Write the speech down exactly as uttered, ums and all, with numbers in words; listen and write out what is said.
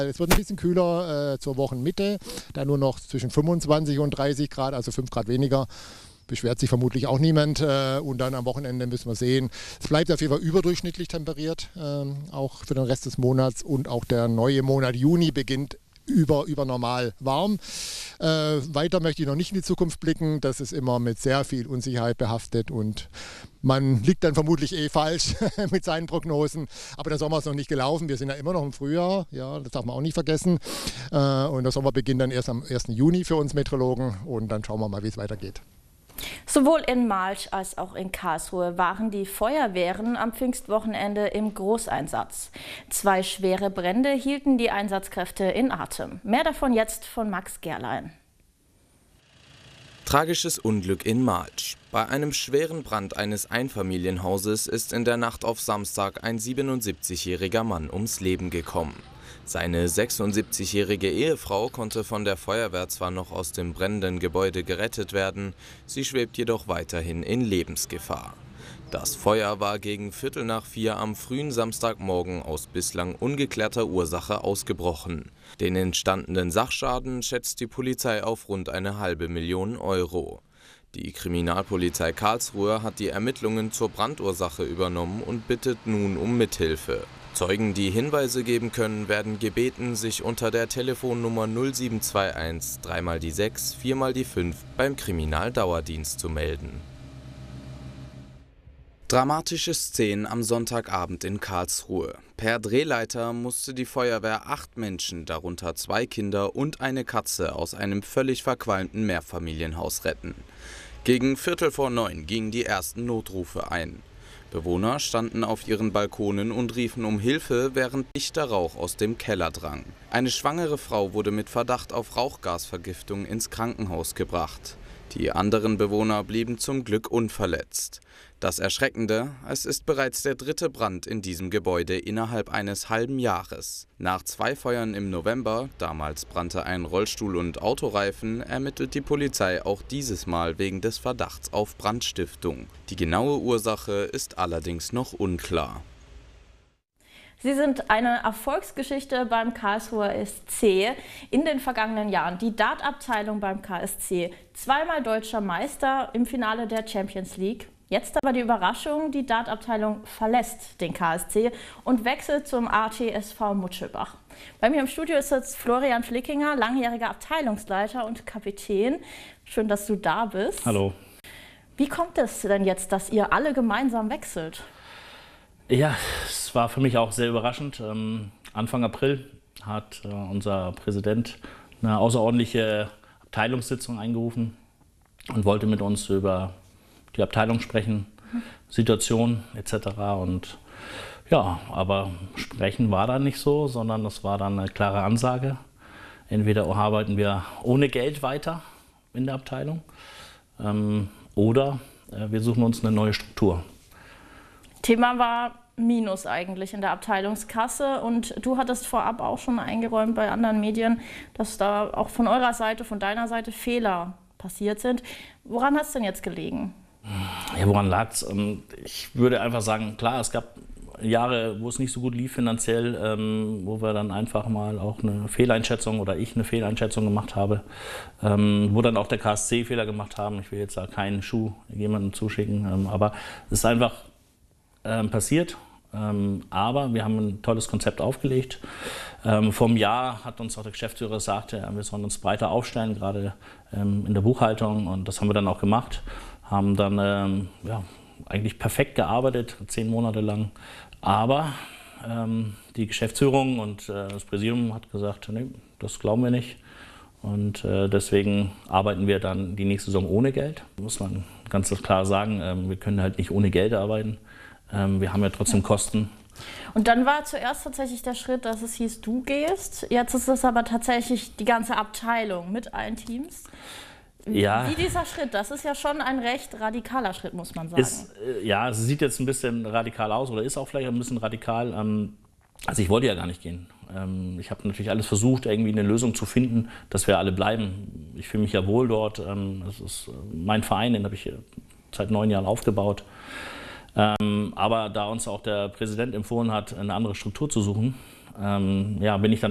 Es wird ein bisschen kühler äh, zur Wochenmitte, da nur noch zwischen fünfundzwanzig und dreißig Grad, also fünf Grad weniger. Beschwert sich vermutlich auch niemand. Äh, und dann am Wochenende müssen wir sehen. Es bleibt auf jeden Fall überdurchschnittlich temperiert, äh, auch für den Rest des Monats. Und auch der neue Monat Juni beginnt über, über normal warm. Äh, weiter möchte ich noch nicht in die Zukunft blicken. Das ist immer mit sehr viel Unsicherheit behaftet und man liegt dann vermutlich eh falsch mit seinen Prognosen. Aber der Sommer ist noch nicht gelaufen. Wir sind ja immer noch im Frühjahr. Ja, das darf man auch nicht vergessen. Äh, und der Sommer beginnt dann erst am ersten Juni für uns Meteorologen. Und dann schauen wir mal, wie es weitergeht. Sowohl in March als auch in Karlsruhe waren die Feuerwehren am Pfingstwochenende im Großeinsatz. Zwei schwere Brände hielten die Einsatzkräfte in Atem. Mehr davon jetzt von Max Gerlein. Tragisches Unglück in March. Bei einem schweren Brand eines Einfamilienhauses ist in der Nacht auf Samstag ein siebenundsiebzigjähriger Mann ums Leben gekommen. Seine sechsundsiebzigjährige Ehefrau konnte von der Feuerwehr zwar noch aus dem brennenden Gebäude gerettet werden, sie schwebt jedoch weiterhin in Lebensgefahr. Das Feuer war gegen Viertel nach vier am frühen Samstagmorgen aus bislang ungeklärter Ursache ausgebrochen. Den entstandenen Sachschaden schätzt die Polizei auf rund eine halbe Million Euro. Die Kriminalpolizei Karlsruhe hat die Ermittlungen zur Brandursache übernommen und bittet nun um Mithilfe. Zeugen, die Hinweise geben können, werden gebeten, sich unter der Telefonnummer null sieben zwei eins drei mal die sechs, vier mal die fünf beim Kriminaldauerdienst zu melden. Dramatische Szenen am Sonntagabend in Karlsruhe. Per Drehleiter musste die Feuerwehr acht Menschen, darunter zwei Kinder und eine Katze, aus einem völlig verqualmten Mehrfamilienhaus retten. Gegen Viertel vor neun gingen die ersten Notrufe ein. Bewohner standen auf ihren Balkonen und riefen um Hilfe, während dichter Rauch aus dem Keller drang. Eine schwangere Frau wurde mit Verdacht auf Rauchgasvergiftung ins Krankenhaus gebracht. Die anderen Bewohner blieben zum Glück unverletzt. Das Erschreckende, es ist bereits der dritte Brand in diesem Gebäude innerhalb eines halben Jahres. Nach zwei Feuern im November, damals brannte ein Rollstuhl und Autoreifen, ermittelt die Polizei auch dieses Mal wegen des Verdachts auf Brandstiftung. Die genaue Ursache ist allerdings noch unklar. Sie sind eine Erfolgsgeschichte beim Karlsruher S C in den vergangenen Jahren. Die Dartabteilung beim K S C, zweimal deutscher Meister im Finale der Champions League. Jetzt aber die Überraschung, die Dartabteilung verlässt den K S C und wechselt zum A T S V Mutschelbach. Bei mir im Studio ist jetzt Florian Flickinger, langjähriger Abteilungsleiter und Kapitän. Schön, dass du da bist. Hallo. Wie kommt es denn jetzt, dass ihr alle gemeinsam wechselt? Ja, es war für mich auch sehr überraschend. Ähm, Anfang April hat äh, unser Präsident eine außerordentliche Abteilungssitzung eingerufen und wollte mit uns über die Abteilung sprechen, mhm. Situation et cetera. Und ja, aber sprechen war da nicht so, sondern das war dann eine klare Ansage. Entweder arbeiten wir ohne Geld weiter in der Abteilung ähm, oder äh, wir suchen uns eine neue Struktur. Thema war Minus eigentlich in der Abteilungskasse und du hattest vorab auch schon eingeräumt bei anderen Medien, dass da auch von eurer Seite, von deiner Seite Fehler passiert sind. Woran hat es denn jetzt gelegen? Ja, woran lag es? Ich würde einfach sagen, klar, es gab Jahre, wo es nicht so gut lief finanziell, ähm, wo wir dann einfach mal auch eine Fehleinschätzung oder ich eine Fehleinschätzung gemacht habe, ähm, wo dann auch der K S C Fehler gemacht haben. Ich will jetzt da keinen Schuh jemandem zuschicken, ähm, aber es ist einfach ähm, passiert. Ähm, aber wir haben ein tolles Konzept aufgelegt. Ähm, vor einem Jahr hat uns auch der Geschäftsführer gesagt, ja, wir sollen uns breiter aufstellen, gerade ähm, in der Buchhaltung. Und das haben wir dann auch gemacht. Haben dann ähm, ja, eigentlich perfekt gearbeitet, zehn Monate lang. Aber ähm, die Geschäftsführung und äh, das Präsidium hat gesagt, nee, das glauben wir nicht. Und äh, deswegen arbeiten wir dann die nächste Saison ohne Geld. Muss man ganz klar sagen, ähm, wir können halt nicht ohne Geld arbeiten. Ähm, wir haben ja trotzdem Kosten. Und dann war zuerst tatsächlich der Schritt, dass es hieß, du gehst. Jetzt ist es aber tatsächlich die ganze Abteilung mit allen Teams. Ja. Wie dieser Schritt, das ist ja schon ein recht radikaler Schritt, muss man sagen. Ist, äh, ja, es sieht jetzt ein bisschen radikal aus oder ist auch vielleicht ein bisschen radikal. Ähm, also ich wollte ja gar nicht gehen. Ähm, ich habe natürlich alles versucht, irgendwie eine Lösung zu finden, dass wir alle bleiben. Ich fühle mich ja wohl dort. Ähm, das ist mein Verein, den habe ich seit neun Jahren aufgebaut. Ähm, aber da uns auch der Präsident empfohlen hat, eine andere Struktur zu suchen, ähm, ja, bin ich dann